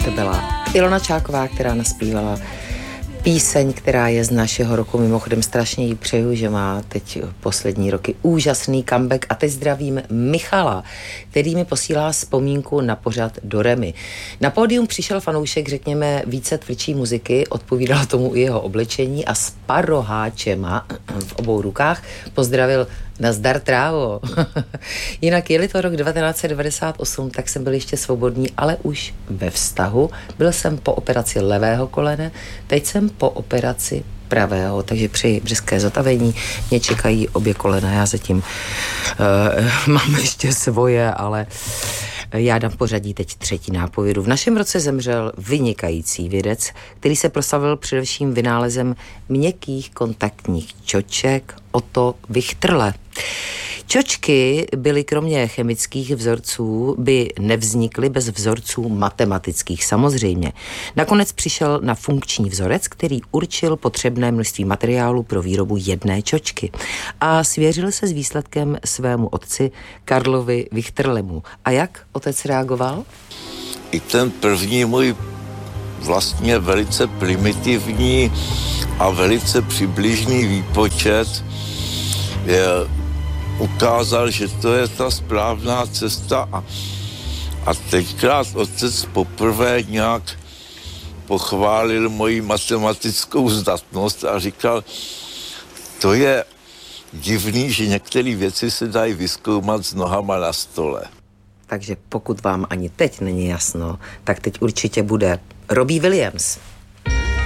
to byla Ilona Čáková, která naspívala píseň, která je z našeho roku. Mimochodem strašně jí přeju, že má teď poslední roky úžasný comeback. A teď zdravím Michala, který mi posílá vzpomínku na pořad Do Remy. Na pódium přišel fanoušek, řekněme, více tvrdší muziky, odpovídalo tomu i jeho oblečení a s paroháčema v obou rukách pozdravil: nazdar, trávo. Jinak je-li to rok 1998, tak jsem byl ještě svobodný, ale už ve vztahu. Byl jsem po operaci levého kolene, teď jsem po operaci pravého, takže při brzké zotavení mě čekají obě kolena. Já zatím mám ještě svoje, ale já dám pořadí teď třetí nápovědu. V našem roce zemřel vynikající vědec, který se proslavil především vynálezem měkkých kontaktních čoček Otto Wichterle. Čočky byly kromě chemických vzorců, by nevznikly bez vzorců matematických samozřejmě. Nakonec přišel na funkční vzorec, který určil potřebné množství materiálu pro výrobu jedné čočky a svěřil se s výsledkem svému otci Karlovi Wichterlemu. A jak otec reagoval? I ten první můj vlastně velice primitivní a velice přibližný výpočet ukázal, že to je ta správná cesta a tenkrát otec poprvé nějak pochválil moji matematickou zdatnost a říkal, to je divný, že některé věci se dají vyzkoumat s nohama na stole. Takže pokud vám ani teď není jasno, tak teď určitě bude Robbie Williams.